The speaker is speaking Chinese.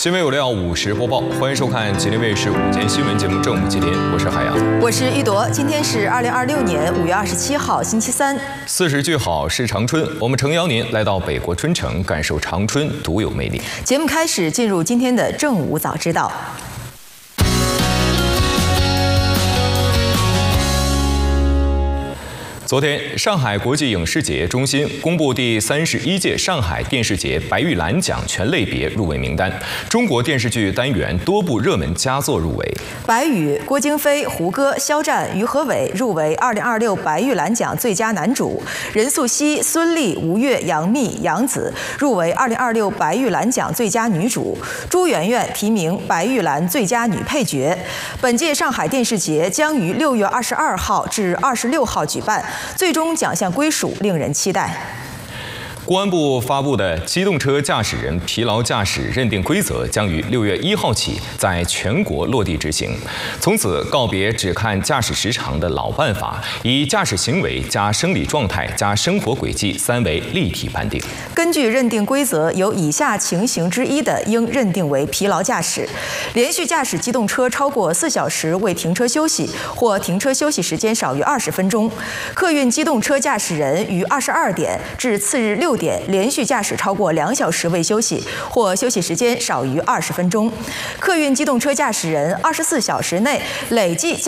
新闻有料50播报，欢迎收看吉林卫视午间新闻节目正午7点，我是海洋， 我是一朵。今天是2026年5月27号，星期三。 40句好是长春，我们诚邀您来到北国春城，感受长春独有魅力。 节目开始，进入今天的正午早知道。 昨天，上海国际影视节中心公布第31届上海电视节白玉兰奖全类别入围名单，中国电视剧单元多部热门佳作入围。 白宇、郭京飞、胡歌、肖战、于和伟入围2026白玉兰奖最佳男主；任素汐、孙俪、吴越、杨幂、杨紫入围2026白玉兰奖最佳女主；朱媛媛提名白玉兰最佳女配角。本届上海电视节将于6月22号至26号举办。最终奖项归属令人期待。 公安部发布的机动车驾驶人疲劳驾驶认定规则将于6月1号起在全国落地执行，从此告别只看驾驶时长的老办法，以驾驶行为加生理状态加生活轨迹3维立体判定。 根据认定规则，有以下情形之一的，应认定为疲劳驾驶：连续驾驶机动车超过4小时未停车休息，或停车休息时间少于20分钟；客运机动车驾驶人于22点至次日6点连续驾驶超过2小时未休息，或休息时间少于20分钟；客运机动车驾驶人24小时内累计